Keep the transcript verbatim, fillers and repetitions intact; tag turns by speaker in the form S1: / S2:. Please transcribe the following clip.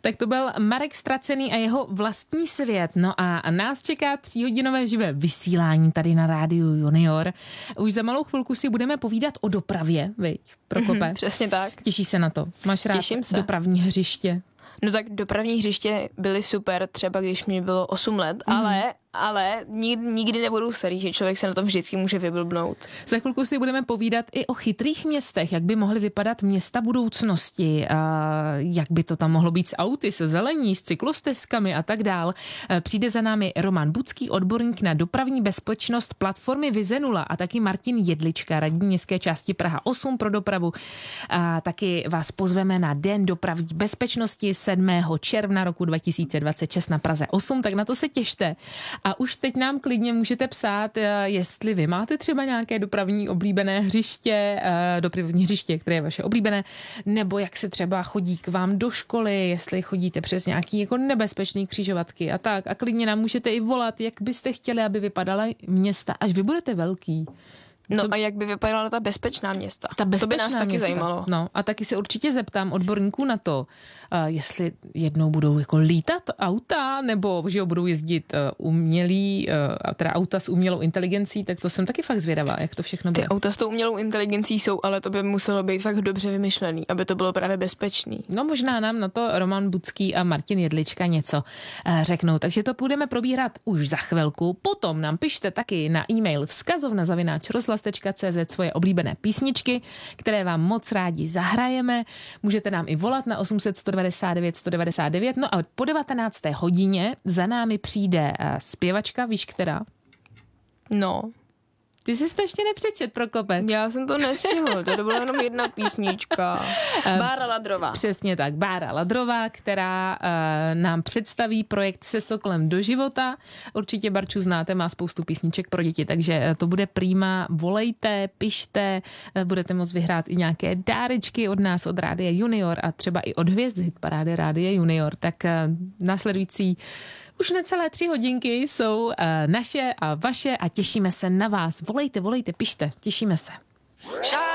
S1: Tak to byl Marek Ztracený a jeho Vlastní svět. No a nás čeká tříhodinové živé vysílání tady na Rádiu Junior. Už za malou chvilku si budeme povídat o dopravě, viď, Prokope?
S2: Mm-hmm, přesně tak.
S1: Těší se na to? Máš rád
S2: Těším se.
S1: dopravní hřiště?
S2: No tak dopravní hřiště byly super, třeba když mi bylo osm let, mm-hmm. ale, ale nikdy, nikdy nebudou starý, že člověk se na tom vždycky může vyblbnout.
S1: Za chvilku si budeme povídat i o chytrých městech, jak by mohly vypadat města budoucnosti, jak by to tam mohlo být s auty, se zelení, s cyklostezkami a tak dál. Přijde za námi Roman Bucký, odborník na dopravní bezpečnost platformy Vize nula a taky Martin Jedlička, radní městské části Praha osm pro dopravu. A taky vás pozveme na Den dopravní bezpečnosti sedmého června roku dva tisíce dvacet šest na Praze osm, tak na to se těšte. A už teď nám klidně můžete psát, jestli vy máte třeba nějaké dopravní oblíbené hřiště, dopravní hřiště, které je vaše oblíbené, nebo jak se třeba chodí k vám do školy, jestli chodíte přes nějaký jako nebezpečný křižovatky a tak. A klidně nám můžete i volat, jak byste chtěli, aby vypadala města, až vy budete velký.
S2: No
S1: Co...
S2: a jak by vypadala ta bezpečná města?
S1: Ta bezpečná
S2: to by nás taky
S1: města.
S2: zajímalo.
S1: No a taky se určitě zeptám odborníků na to, uh, jestli jednou budou jako lítat auta, nebo že jo, budou jezdit uh, umělý, uh, teda auta s umělou inteligencí, tak to jsem taky fakt zvědavá, jak to všechno bude.
S2: Ty auta s tou umělou inteligencí jsou, ale to by muselo být fakt dobře vymyšlený, aby to bylo právě bezpečný.
S1: No možná nám na to Roman Bucký a Martin Jedlička něco uh, řeknou, takže to budeme probírat už za chvilku. Potom nám pište taky na e-mail vzkazovna zavináč rozhlas tečka cé zet svoje oblíbené písničky, které vám moc rádi zahrajeme. Můžete nám i volat na osm set sto devadesát devět sto devadesát devět. No a po devatenácté hodině za námi přijde uh, zpěvačka, víš která?
S2: No.
S1: Ty jsi to ještě nepřečet, Prokope.
S2: Já jsem to nestihl, to byla jenom jedna písnička. Bára Ladrová.
S1: Přesně tak, Bára Ladrová, která uh, nám představí projekt Se sokolem do života. Určitě Barču znáte, má spoustu písniček pro děti, takže to bude prýma. Volejte, pište, budete moct vyhrát i nějaké dárečky od nás, od Rádia Junior a třeba i od hvězd hitparády Rádia Junior. Tak uh, následující už necelé tři hodinky jsou uh, naše a vaše a těšíme se na vás. Volejte, volejte, pište, těšíme se.